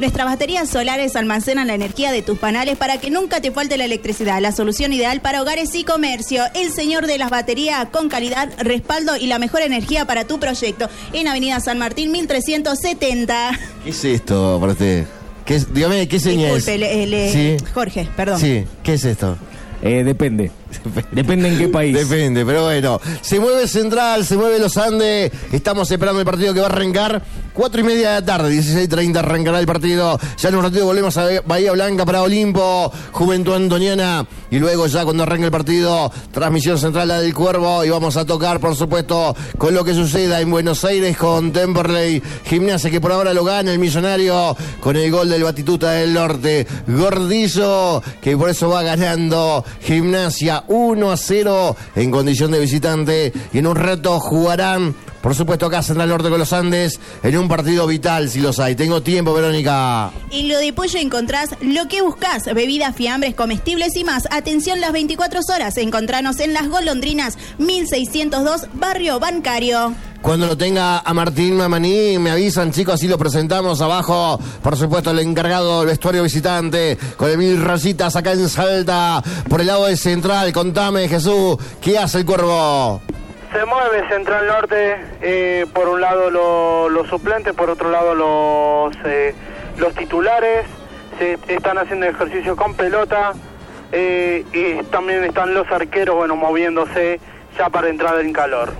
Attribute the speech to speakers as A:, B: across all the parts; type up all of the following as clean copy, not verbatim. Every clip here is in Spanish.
A: Nuestras baterías solares almacenan la energía de tus panales para que nunca te falte la electricidad. La solución ideal para hogares y comercio. El señor de las baterías con calidad, respaldo y la mejor energía para tu proyecto. En Avenida San Martín, 1370.
B: ¿Qué es esto para usted? Dígame, ¿qué señal es?
A: Disculpe,
B: ¿Sí?
A: Jorge, perdón.
B: Sí, ¿qué es esto?
C: Depende. Depende en qué país.
B: Depende, pero bueno. Se mueve Central, se mueve Los Andes. Estamos esperando el partido que va a arrancar 4:30 de la tarde, 16:30 arrancará el partido. Ya en un ratito volvemos a Bahía Blanca para Olimpo, Juventud Antoniana. Y luego ya cuando arranque el partido, transmisión central la del Cuervo. Y vamos a tocar, por supuesto, con lo que suceda en Buenos Aires con Temperley. Gimnasia que por ahora lo gana el Millonario con el gol del Batistuta del Norte. Gordillo, que por eso va ganando Gimnasia 1-0 en condición de visitante. Y en un rato jugarán, por supuesto, acá Central Norte con los Andes en un partido vital, si los hay. Tengo tiempo, Verónica.
A: En Lo de Pollo encontrás lo que buscás: bebidas, fiambres, comestibles y más. Atención las 24 horas. Encontranos en Las Golondrinas, 1602, Barrio Bancario.
B: Cuando lo tenga a Martín Mamaní, me avisan, chicos, así lo presentamos abajo. Por supuesto, el encargado del vestuario visitante, con el 1000 rayitas acá en Salta, por el lado de Central. Contame, Jesús, ¿qué hace el Cuervo?
D: Se mueve Central Norte, por un lado los suplentes, por otro lado los titulares. Se están haciendo ejercicio con pelota, y también están los arqueros, bueno, moviéndose ya para entrar en calor.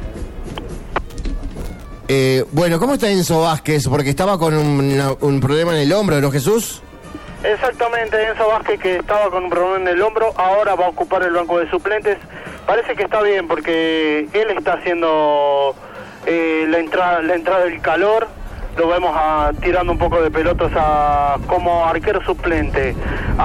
B: Bueno, ¿cómo está Enzo Vázquez? Porque estaba con un problema en el hombro, ¿no, Jesús?
D: Exactamente, Enzo Vázquez, que estaba con un problema en el hombro, ahora va a ocupar el banco de suplentes. Parece que está bien porque él está haciendo la entrada del calor. Lo vemos tirando un poco de pelotas como arquero suplente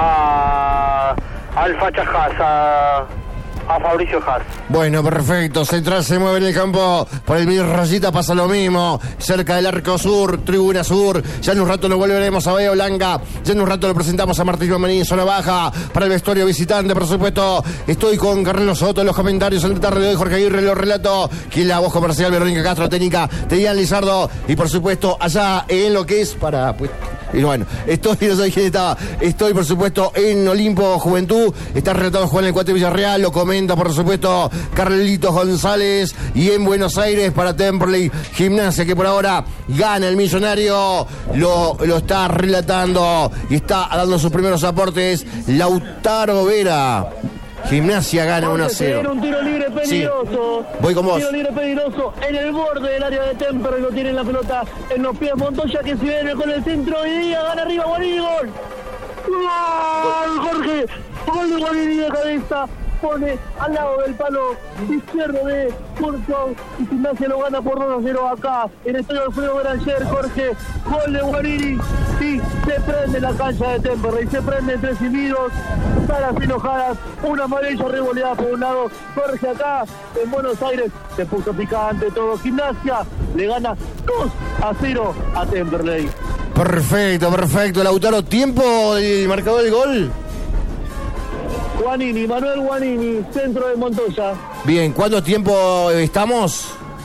D: al Facha Haas, a Fabricio Haas.
B: Bueno, perfecto. Central se mueve en el campo. Por el 1000 rayita pasa lo mismo. Cerca del arco sur, tribuna sur. Ya en un rato lo volveremos a Bahía Blanca. Ya en un rato lo presentamos a Martín Mamaní en zona baja. Para el vestuario visitante, por supuesto. Estoy con Carlos Soto en los comentarios en la tarde de hoy. Jorge Aguirre lo relato. Quien la voz comercial, Verónica Castro, técnica, Tedian Lizardo. Y por supuesto, allá en lo que es para... Y bueno, no sé quién estaba. Estoy, por supuesto, en Olimpo Juventud. Está relatado Juan el Cuate Villarreal. Lo comenta, por supuesto, Carlitos González. Y en Buenos Aires para Temperley Gimnasia, que por ahora gana el Millonario. Lo está relatando y está dando sus primeros aportes Lautaro Vera. Gimnasia gana 1-0.
E: Un tiro libre peligroso.
B: Sí. Voy con vos.
E: Tiro libre peligroso en el borde del área de Temperley. Lo tiene la pelota en los pies Montoya, que se viene con el centro y Díaz gana arriba. Guarini, gol. ¡Gol, Jorge! Gol de Guarini de cabeza. Pone al lado del palo izquierdo de Curso y Gimnasia lo gana por 2-0 acá en el estadio Alfredo Beranger. Jorge, gol de Guarini y se prende la cancha de Temperley, se prende entre silbidos, caras enojadas, una amarilla revoleada por un lado. Jorge, acá en Buenos Aires se puso picante todo. Gimnasia le gana 2-0 a Temperley.
B: Perfecto, Lautaro. ¿Tiempo del marcador del gol?
E: Guanini, Manuel Guanini, centro de Montoya.
B: Bien, ¿cuánto tiempo estamos?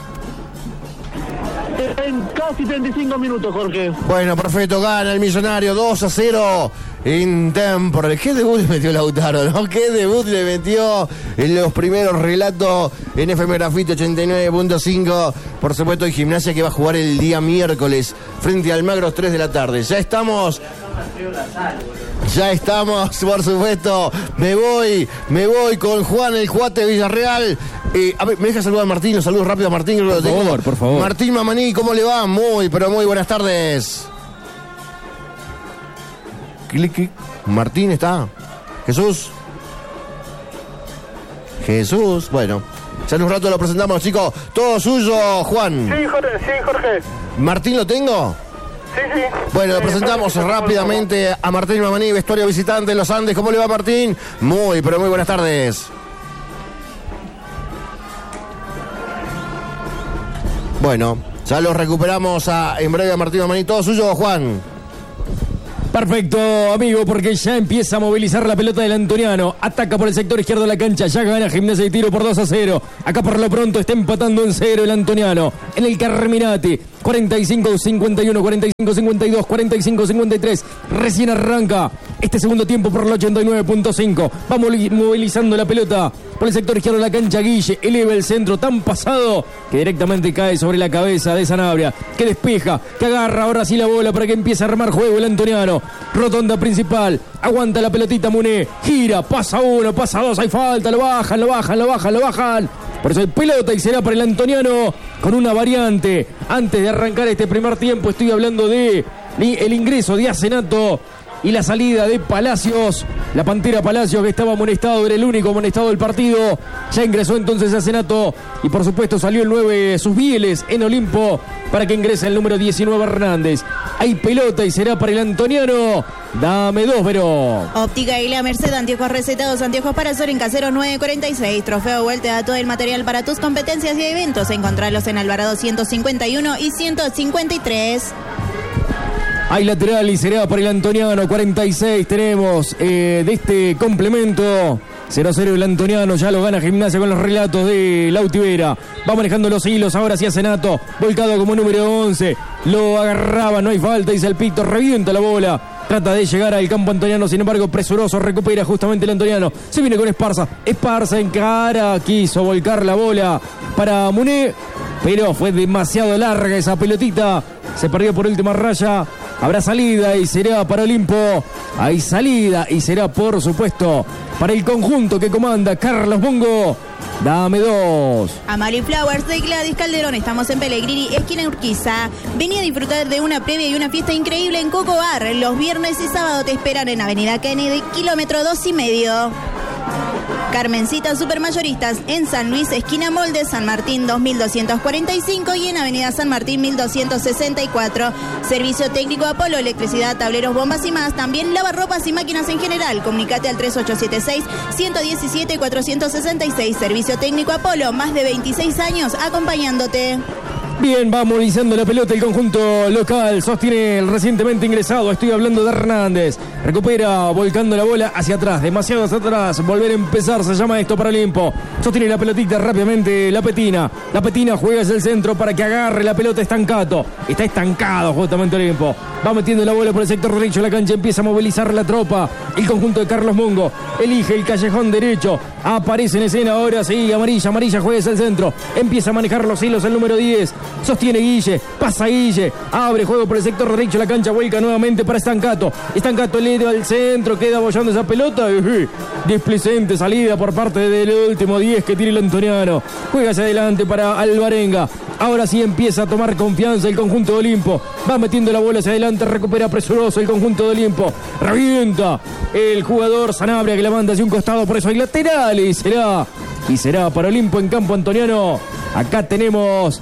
E: En casi 35 minutos, Jorge.
B: Bueno, perfecto, gana el Millonario 2-0 en Temperley. ¿Qué debut le metió Lautaro, no? ¿Qué debut le metió en los primeros relatos en FM Grafite 89.5? Por supuesto, hay Gimnasia que va a jugar el día miércoles frente al Almagro 3 de la tarde. Ya estamos, por supuesto. Me voy con Juan el Cuate Villarreal. A ver, me deja saludar a Martín, los saludos rápido a Martín.
C: Por favor.
B: Martín Mamaní, ¿cómo le va? Muy buenas tardes. Clic. Martín está. Jesús, bueno. Ya en un rato lo presentamos, chicos. Todo suyo, Juan.
D: Sí, Jorge.
B: ¿Martín lo tengo?
D: Sí.
B: Bueno, lo presentamos rápidamente a Martín Mamaní, vestuario visitante en Los Andes. ¿Cómo le va, Martín? Muy buenas tardes. Bueno, ya lo recuperamos en breve a Martín Mamaní. Todo suyo, Juan.
C: Perfecto, amigo, porque ya empieza a movilizar la pelota del Antoniano. Ataca por el sector izquierdo de la cancha. Ya gana Gimnasia y tiro por 2-0. Acá por lo pronto está empatando en 0 el Antoniano. En el Carminati. 45-51, 45-52, 45-53. Recién arranca este segundo tiempo por el 89.5. Va movilizando la pelota por el sector izquierdo de la cancha. Guille eleva el centro tan pasado que directamente cae sobre la cabeza de Sanabria, que despeja, que agarra ahora sí la bola para que empiece a armar juego el antoniano. Rotonda principal, aguanta la pelotita Muné, gira, pasa uno, pasa dos, hay falta, lo bajan. Por eso hay pelota y será para el antoniano con una variante. Antes de arrancar este primer tiempo estoy hablando de el ingreso de Asenato y la salida de Palacios. La Pantera Palacios, que estaba amonestado, era el único amonestado del partido. Ya ingresó entonces Asenato y por supuesto salió el 9 Susbieles en Olimpo para que ingrese el número 19 Hernández. Hay pelota y será para el antoniano. Dame dos, Vero.
A: Óptica Isla Merced, anteojos recetados, anteojos para sol en Caseros 946. Trofeo Vuelta da todo el material para tus competencias y eventos. Encontralos en Alvarado 151 y 153.
C: Hay lateral y será para el antoniano. 46 tenemos de este complemento. 0-0 el antoniano, ya lo gana Gimnasia con los relatos de Lauti Vera. Va manejando los hilos, ahora sí Asenato, volcado como número 11. Lo agarraba, no hay falta, dice el pito, revienta la bola. Trata de llegar al campo antoniano, sin embargo presuroso, recupera justamente el antoniano. Se viene con Esparza, Esparza encara, quiso volcar la bola para Muné, pero fue demasiado larga esa pelotita. Se perdió por última raya. Habrá salida y será para Olimpo. Hay salida y será, por supuesto, para el conjunto que comanda Carlos Bongo. Dame dos.
A: Amali Flowers de Gladys Calderón. Estamos en Pellegrini, esquina Urquiza. Vení a disfrutar de una previa y una fiesta increíble en Coco Bar. Los viernes y sábado te esperan en Avenida Kennedy, kilómetro 2,5. Carmencita Supermayoristas en San Luis, esquina Molde, San Martín 2245 y en Avenida San Martín 1264. Servicio técnico Apolo, electricidad, tableros, bombas y más. También lavarropas y máquinas en general. Comunicate al 3876-117-466. Servicio técnico Apolo, más de 26 años acompañándote.
C: Bien, va movilizando la pelota el conjunto local. Sostiene el recientemente ingresado. Estoy hablando de Hernández. Recupera volcando la bola hacia atrás. Demasiado hacia atrás. Volver a empezar. Se llama esto para Olimpo. Sostiene la pelotita rápidamente La Petina. La Petina juega hacia el centro para que agarre la pelota Estancato. Está estancado justamente Olimpo. Va metiendo la bola por el sector derecho de la cancha. Empieza a movilizar la tropa. El conjunto de Carlos Mongo. Elige el callejón derecho. Aparece en escena ahora. Sí, amarilla juega hacia el centro. Empieza a manejar los hilos el número 10. Sostiene Guille, pasa Guille, abre juego por el sector derecho de la cancha, vuelca nuevamente para Estancato. Estancato le da al centro, queda abollando esa pelota. Displicente salida por parte del último 10 que tiene el antoniano. Juega hacia adelante para Alvarenga. Ahora sí empieza a tomar confianza el conjunto de Olimpo. Va metiendo la bola hacia adelante, recupera presuroso el conjunto de Olimpo. Revienta el jugador Sanabria que la manda hacia un costado, por eso hay lateral y será para Olimpo en campo antoniano. Acá tenemos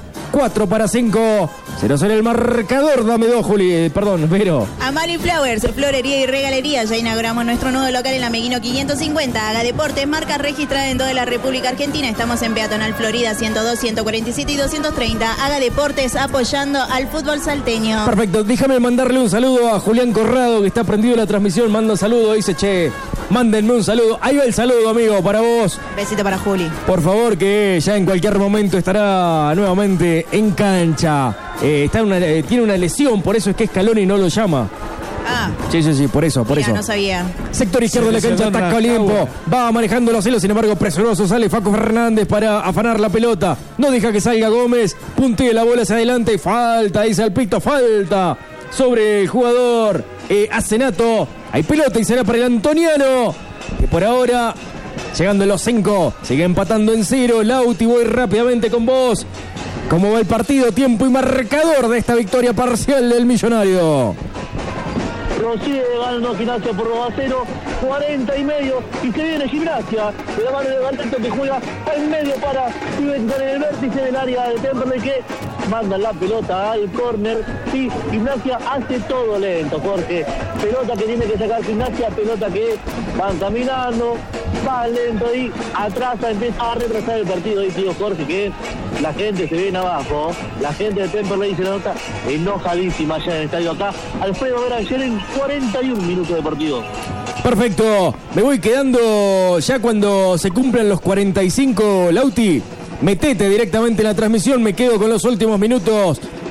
C: 4-5. 0-0 el marcador. Dame dos, Juli. Perdón, pero.
A: Amali Flowers, florería y regalería. Ya inauguramos nuestro nuevo local en la Meguino 550. Haga Deportes, marca registrada en toda la República Argentina. Estamos en Peatonal Florida 102, 147 y 230. Haga Deportes, apoyando al fútbol salteño.
C: Perfecto. Déjame mandarle un saludo a Julián Corrado, que está prendido la transmisión. Manda un saludo. Dice, che, mándenme un saludo. Ahí va el saludo, amigo, para vos.
A: Besito para Juli.
C: Por favor, que ya en cualquier momento estará nuevamente en cancha. Tiene una lesión, por eso es que Scaloni no lo llama. Sí, por eso.
A: No sabía.
C: Sector izquierdo de la cancha, ataca Olimpo. Va manejando los hilos, sin embargo, presuroso sale Facu Fernández para afanar la pelota. No deja que salga Gómez. Puntee la bola hacia adelante. Falta, dice el pito, falta sobre el jugador Asenato. Hay pelota y será para el antoniano, que por ahora, llegando a los 5, sigue empatando en 0. Lauti, voy rápidamente con vos. ¿Cómo va el partido? Tiempo y marcador de esta victoria parcial del Millonario.
E: Lo sigue ganando Gimnasia por 2-0, 40 y medio, y se viene Gimnasia de la mano de Barreto, que juega en medio para inventar el vértice del área de Temperley, que manda la pelota al córner. Sí, Gimnasia hace todo lento, Jorge. Pelota que tiene que sacar Gimnasia, pelota que van caminando, va lento y atrasa, empieza a retrasar el partido. Y tío Jorge, que la gente se viene abajo, la gente de Temperley se nota enojadísima allá en el estadio acá. Alfredo Verangel en 41 minutos de partido.
C: Perfecto, me voy quedando ya cuando se cumplan los 45, Lauti. Metete directamente en la transmisión, me quedo con los últimos minutos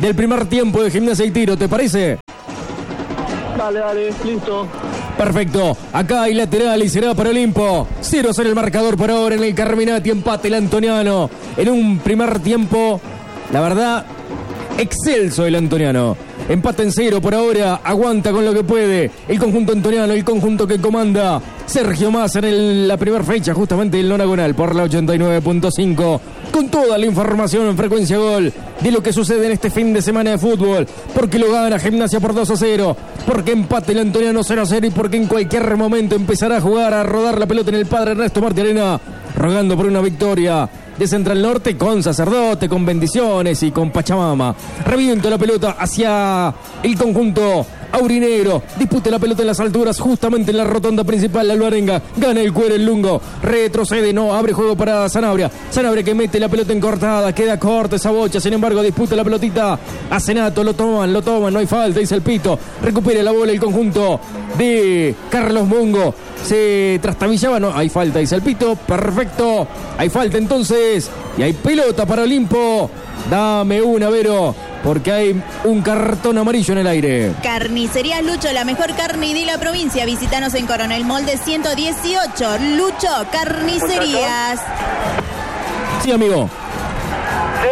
C: del primer tiempo de Gimnasia y Tiro, ¿te parece?
E: Dale, listo.
C: Perfecto, acá hay lateral y será para Olimpo. 0-0 el marcador por ahora en el Carminati, empate el antoniano. En un primer tiempo, la verdad, excelso el antoniano. Empate en 0 por ahora, aguanta con lo que puede el conjunto antoniano, el conjunto que comanda Sergio Massa en la primera fecha, justamente el nonagonal por la 89.5, con toda la información en Frecuencia Gol de lo que sucede en este fin de semana de fútbol, porque lo gana Gimnasia por 2-0, porque empate el antoniano 0-0 y porque en cualquier momento empezará a jugar, a rodar la pelota en el Padre Ernesto Martí Arena, rogando por una victoria de Central Norte con sacerdote, con bendiciones y con Pachamama. Reviento la pelota hacia el conjunto aurinegro, disputa la pelota en las alturas, justamente en la rotonda principal. La Alvarenga gana el cuero, el Lungo retrocede, no, abre juego para Sanabria que mete la pelota encortada, queda corta esa bocha, sin embargo disputa la pelotita a Senato, lo toman, no hay falta, dice el Pito, recupera la bola el conjunto de Carlos Mongo, se trastabillaba, no, hay falta, dice el Pito, perfecto, hay falta entonces, y hay pelota para Olimpo. Dame una, Vero, porque hay un cartón amarillo en el aire.
A: Carnicerías Lucho, la mejor carne de la provincia. Visítanos en Coronel Molde 118. Lucho Carnicerías.
C: Sí, amigo.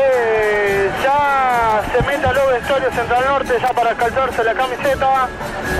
D: Ya se mete al vestuario Central Norte ya para calzarse la camiseta.